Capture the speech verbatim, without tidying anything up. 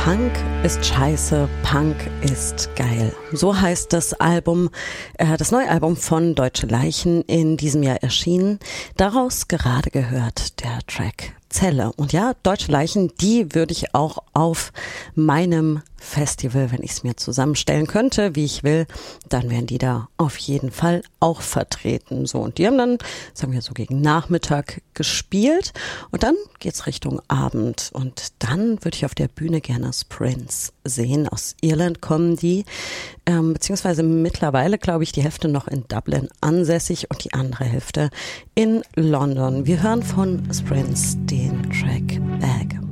Punk ist scheiße, Punk ist geil. So heißt das Album, äh, das neue Album von Deutsche Leichen, in diesem Jahr erschienen. Daraus gerade gehört der Track Zelle. Und ja, Deutsche Leichen, die würde ich auch auf meinem Festival, wenn ich es mir zusammenstellen könnte, wie ich will, dann wären die da auf jeden Fall auch vertreten. So, und die haben dann, sagen wir so, gegen Nachmittag gespielt und dann geht's Richtung Abend und dann würde ich auf der Bühne gerne Prince sehen. Aus Irland kommen die, ähm, beziehungsweise mittlerweile, glaube ich, die Hälfte noch in Dublin ansässig und die andere Hälfte in London. Wir hören von Prince den Track Bag.